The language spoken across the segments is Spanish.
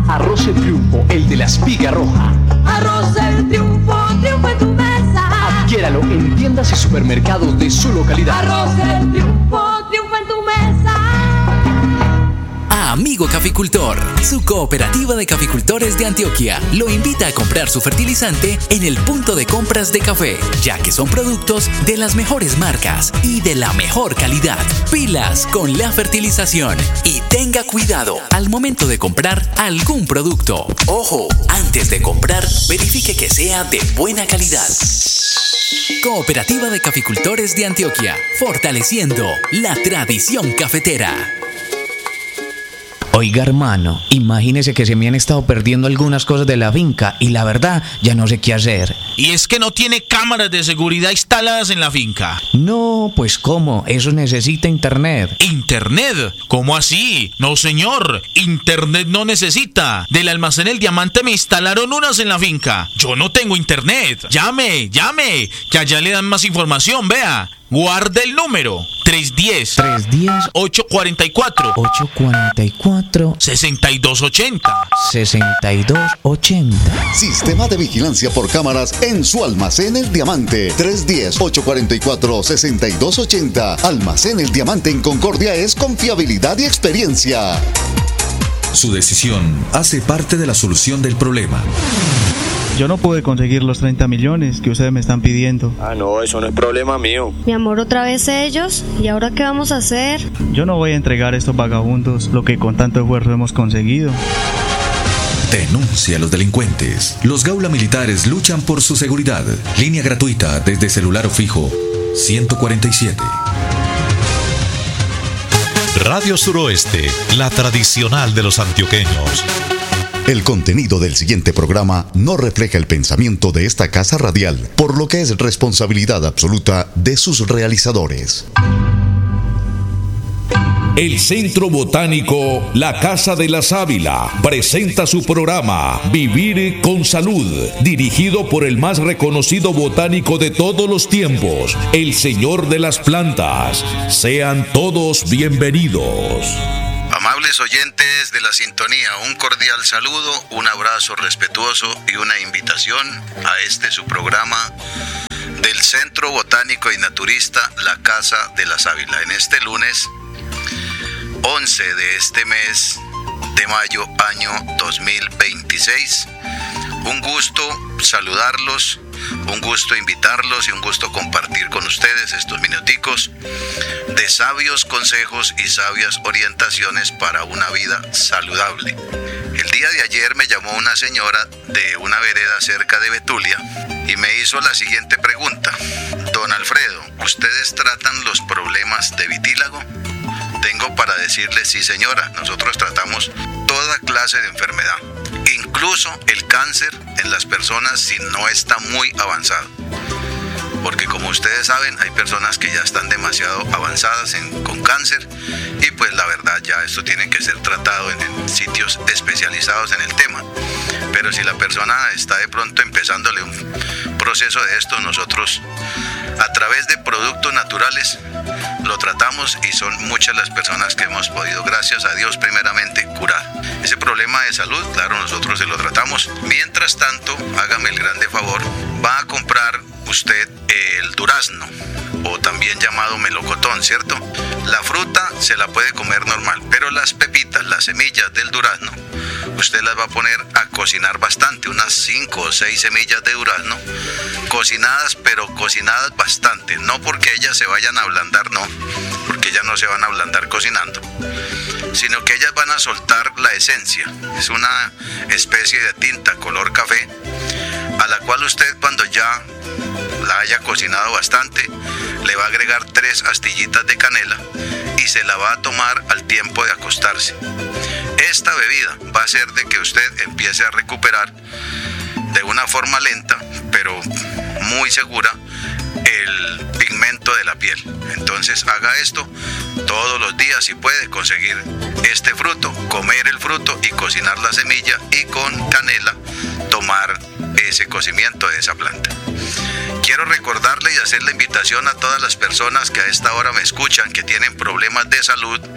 Arroz El Triunfo, el de la espiga roja. Arroz El Triunfo, triunfo en tu mesa. Adquiéralo en tiendas y supermercados de su localidad. Arroz El Triunfo, triunfo en tu mesa. Amigo Caficultor, su cooperativa de caficultores de Antioquia lo invita a comprar su fertilizante en el punto de compras de café, ya que son productos de las mejores marcas y de la mejor calidad. Pilas con la fertilización y tenga cuidado al momento de comprar algún producto. Ojo, antes de comprar, verifique que sea de buena calidad. Cooperativa de Caficultores de Antioquia, fortaleciendo la tradición cafetera. Oiga, hermano, imagínese que se me han estado perdiendo algunas cosas de la finca y la verdad ya no sé qué hacer. Y es que no tiene cámaras de seguridad instaladas en la finca. No, pues ¿cómo? Eso necesita internet. ¿Internet? ¿Cómo así? No, señor. Internet no necesita. Del almacén El Diamante me instalaron unas en la finca. Yo no tengo internet. Llame, que allá le dan más información, vea. Guarde el número 310-844 6280. Sistema de vigilancia por cámaras en su almacén El Diamante. 310-844-6280. Almacén El Diamante en Concordia es confiabilidad y experiencia. Su decisión hace parte de la solución del problema. Yo no pude conseguir los 30 millones que ustedes me están pidiendo. No, eso no es problema mío. Mi amor, otra vez ellos. ¿Y ahora qué vamos a hacer? Yo no voy a entregar a estos vagabundos lo que con tanto esfuerzo hemos conseguido. Denuncia a los delincuentes. Los Gaula Militares luchan por su seguridad. Línea gratuita desde celular o fijo 147. Radio Suroeste, la tradicional de los antioqueños. El contenido del siguiente programa no refleja el pensamiento de esta casa radial, por lo que es responsabilidad absoluta de sus realizadores. El Centro Botánico La Casa de la Sábila presenta su programa Vivir con Salud, dirigido por el más reconocido botánico de todos los tiempos, el Señor de las Plantas. Sean todos bienvenidos. Amables oyentes de la sintonía, un cordial saludo, un abrazo respetuoso y una invitación a su programa del Centro Botánico y Naturista La Casa de la Sábila. En este lunes 11 de este mes de mayo, año 2026. Un gusto saludarlos, un gusto invitarlos y un gusto compartir con ustedes estos minuticos de sabios consejos y sabias orientaciones para una vida saludable. El día de ayer me llamó una señora de una vereda cerca de Betulia y me hizo la siguiente pregunta: Don Alfredo, ¿ustedes tratan los problemas de vitílago? Tengo para decirle, sí señora, nosotros tratamos toda clase de enfermedad, incluso el cáncer en las personas si no está muy avanzado. Porque como ustedes saben, hay personas que ya están demasiado avanzadas con cáncer y pues la verdad ya esto tiene que ser tratado en sitios especializados en el tema. Pero si la persona está de pronto empezándole un proceso de esto, nosotros a través de productos naturales lo tratamos y son muchas las personas que hemos podido, gracias a Dios, primeramente curar. Ese problema de salud, claro, nosotros se lo tratamos. Mientras tanto, hágame el grande favor, va a comprar usted el durazno, o también llamado melocotón, ¿cierto? La fruta se la puede comer normal, pero las pepitas, las semillas del durazno, usted las va a poner a cocinar bastante, unas 5 o 6 semillas de durazno, cocinadas, pero cocinadas bastante, no porque ellas se vayan a ablandar, no, porque ellas no se van a ablandar cocinando, sino que ellas van a soltar la esencia. Es una especie de tinta color café, a la cual usted, cuando ya la haya cocinado bastante, le va a agregar 3 astillitas de canela y se la va a tomar al tiempo de acostarse. Esta bebida va a hacer de que usted empiece a recuperar de una forma lenta, pero muy segura, el pigmento de la piel. Entonces haga esto todos los días si puede conseguir este fruto, comer el fruto y cocinar la semilla y con canela tomar ese cocimiento de esa planta. Quiero recordarle y hacer la invitación a todas las personas que a esta hora me escuchan, que tienen problemas de salud,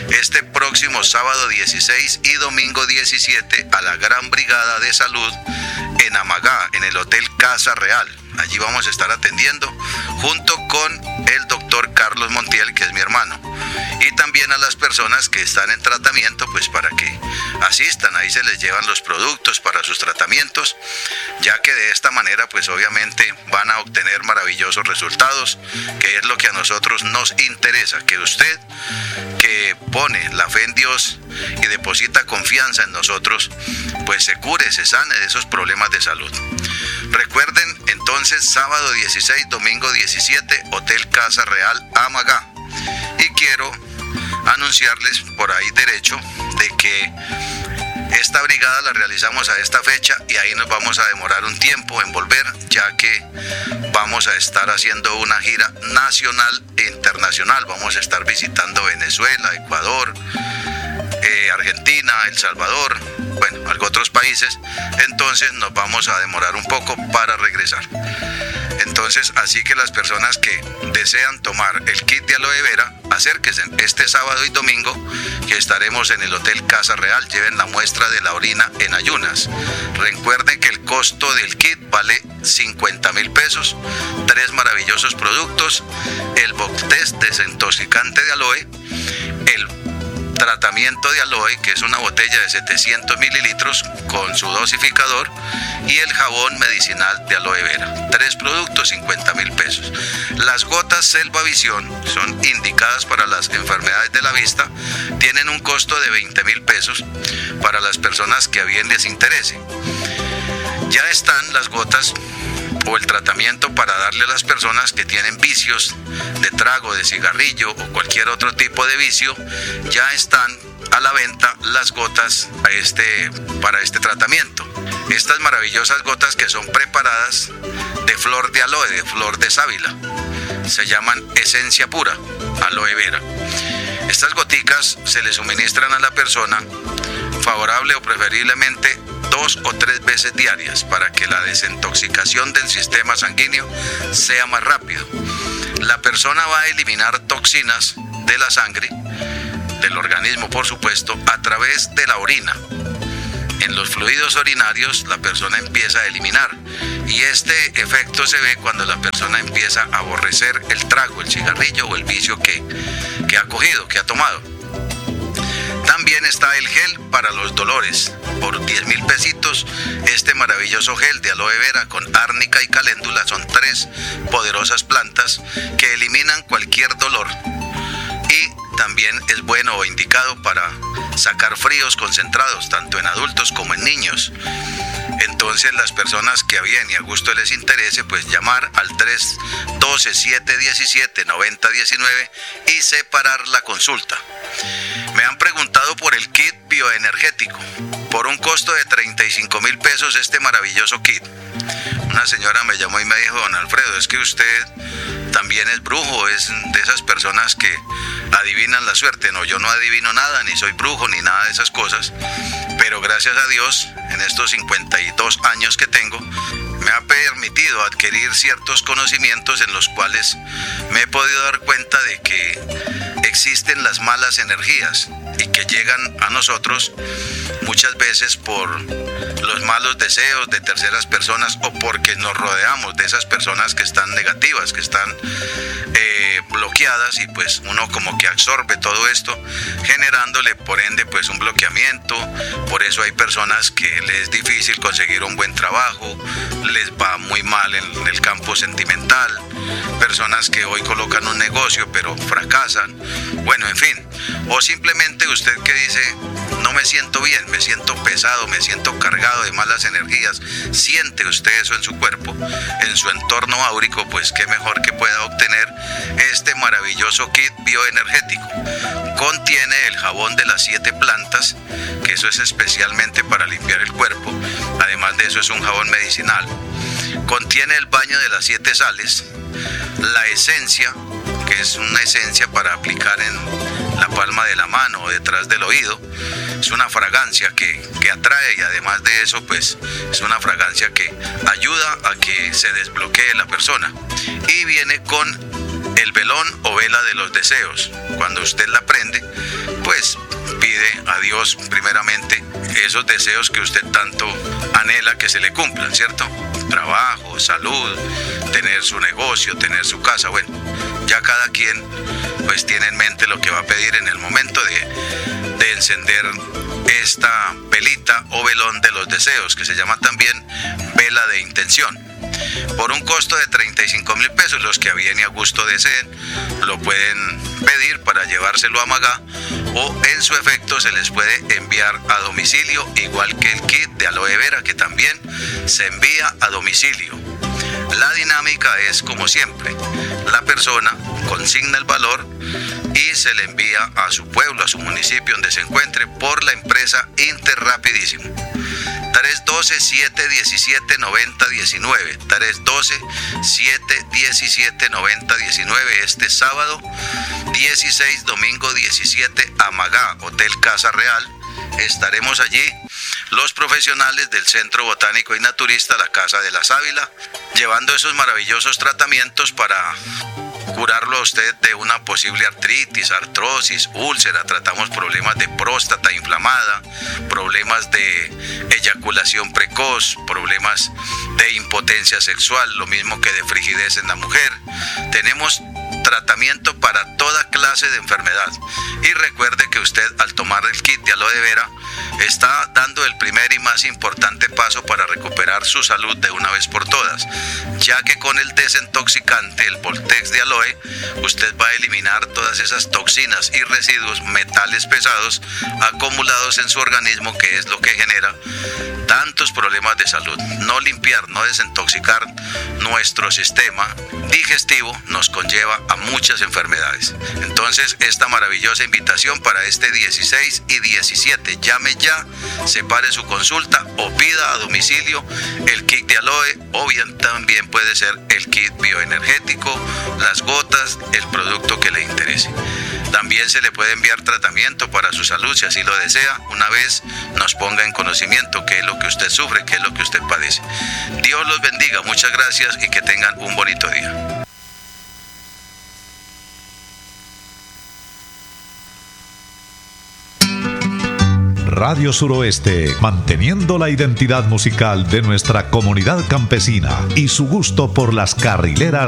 este próximo sábado 16 y domingo 17 a la Gran Brigada de Salud en Amagá, en el Hotel Casa Real. Allí vamos a estar atendiendo junto con el doctor Carlos Montiel, que es mi hermano, y también a las personas que están en tratamiento, pues para que asistan. Ahí se les llevan los productos para sus tratamientos, ya que de esta manera pues obviamente van a obtener maravillosos resultados, que es lo que a nosotros nos interesa, que usted que pone la fe en Dios y deposita confianza en nosotros, pues se cure, se sane de esos problemas de salud. Recuerden entonces, sábado 16, domingo 17, Hotel Casa Real Amagá. Y quiero anunciarles por ahí derecho de que esta brigada la realizamos a esta fecha y ahí nos vamos a demorar un tiempo en volver, ya que vamos a estar haciendo una gira nacional e internacional. Vamos a estar visitando Venezuela, Ecuador, Argentina, El Salvador, bueno, algo otros países. Entonces nos vamos a demorar un poco para regresar. Entonces, así que las personas que desean tomar el kit de aloe vera, acérquense este sábado y domingo, que estaremos en el Hotel Casa Real. Lleven la muestra de la orina en ayunas. Recuerden que el costo del kit vale 50,000 pesos, 3 maravillosos productos, el Boctest desintoxicante de aloe, el tratamiento de aloe, que es una botella de 700 mililitros con su dosificador, y el jabón medicinal de aloe vera. 3 productos, 50,000 pesos. Las gotas Selvavisión son indicadas para las enfermedades de la vista, tienen un costo de 20,000 pesos para las personas que a bien les interese. Ya están las gotas o el tratamiento para darle a las personas que tienen vicios de trago, de cigarrillo o cualquier otro tipo de vicio. Ya están a la venta las gotas para este tratamiento. Estas maravillosas gotas que son preparadas de flor de aloe, de flor de sábila, se llaman esencia pura, aloe vera. Estas goticas se le suministran a la persona, favorable o preferiblemente 2 o 3 veces diarias, para que la desintoxicación del sistema sanguíneo sea más rápido. La persona va a eliminar toxinas de la sangre, del organismo por supuesto, a través de la orina. En los fluidos urinarios la persona empieza a eliminar, y este efecto se ve cuando la persona empieza a aborrecer el trago, el cigarrillo o el vicio que ha cogido, que ha tomado. También está el gel para los dolores, por 10,000 pesitos. Este maravilloso gel de aloe vera con árnica y caléndula son 3 poderosas plantas que eliminan cualquier dolor, y también es bueno o indicado para sacar fríos concentrados, tanto en adultos como en niños. Entonces las personas que a bien y a gusto les interese, pues llamar al 312-717-9019 y separar la consulta. Me han preguntado por el kit bioenergético, por un costo de 35,000 pesos este maravilloso kit. Una señora me llamó y me dijo: don Alfredo, es que usted también es brujo, es de esas personas que adivinan la suerte. No, yo no adivino nada, ni soy brujo, ni nada de esas cosas, pero gracias a Dios, en estos 52 años que tengo, me ha permitido adquirir ciertos conocimientos en los cuales me he podido dar cuenta de que existen las malas energías y que llegan a nosotros muchas veces por los malos deseos de terceras personas, o porque nos rodeamos de esas personas que están negativas, que están bloqueadas, y pues uno como que absorbe todo esto, generándole por ende pues un bloqueamiento. Por eso hay personas que les es difícil conseguir un buen trabajo, les va muy mal en el campo sentimental, personas que hoy colocan un negocio pero fracasan, bueno, en fin, o simplemente usted que dice: no me siento bien, me siento pesado, me siento cargado de malas energías. Siente usted eso en su cuerpo, en su entorno áurico, pues qué mejor que pueda obtener este maravilloso kit bioenergético. Contiene el jabón de las 7 plantas, que eso es especialmente para limpiar el cuerpo. Además de eso es un jabón medicinal. Contiene el baño de las 7 sales, la esencia, que es una esencia para aplicar en la palma de la mano o detrás del oído. Es una fragancia que atrae, y además de eso pues es una fragancia que ayuda a que se desbloquee la persona. Y viene con el velón o vela de los deseos. Cuando usted la prende pues pide a Dios primeramente esos deseos que usted tanto anhela que se le cumplan, ¿cierto? Trabajo, salud, tener su negocio, tener su casa. Bueno, ya cada quien pues tiene en mente lo que va a pedir en el momento de encender esta velita o velón de los deseos, que se llama también vela de intención. Por un costo de 35.000 pesos, los que a bien y a gusto deseen lo pueden pedir para llevárselo a Magá, o en su efecto se les puede enviar a domicilio, igual que el kit de aloe vera, que también se envía a domicilio. La dinámica es como siempre: la persona consigna el valor y se le envía a su pueblo, a su municipio donde se encuentre, por la empresa Interrapidísimo. 312-717-9019, 312-717-9019, este sábado 16, domingo 17, a Magá, Hotel Casa Real. Estaremos allí los profesionales del Centro Botánico y Naturista La Casa de la Sábila, llevando esos maravillosos tratamientos para curarlo a usted de una posible artritis, artrosis, úlcera. Tratamos problemas de próstata inflamada, problemas de eyaculación precoz, problemas de impotencia sexual, lo mismo que de frigidez en la mujer. Tenemos tratamiento para toda clase de enfermedad. Y recuerde que usted, al tomar el kit de aloe vera, está dando el primer y más importante paso para recuperar su salud de una vez por todas, ya que con el desintoxicante, el Voltex de aloe, usted va a eliminar todas esas toxinas y residuos, metales pesados acumulados en su organismo, que es lo que genera tantos problemas de salud. No limpiar, no desintoxicar nuestro sistema digestivo nos conlleva a muchas enfermedades. Entonces, esta maravillosa invitación para este 16 y 17, llame ya, separe su consulta o pida a domicilio el kit de aloe, o bien también puede ser el kit bioenergético, las gotas, el producto que le interese. También se le puede enviar tratamiento para su salud si así lo desea, una vez nos ponga en conocimiento qué es lo que usted sufre, qué es lo que usted padece. Dios los bendiga, muchas gracias y que tengan un bonito día. Radio Suroeste, manteniendo la identidad musical de nuestra comunidad campesina y su gusto por las carrileras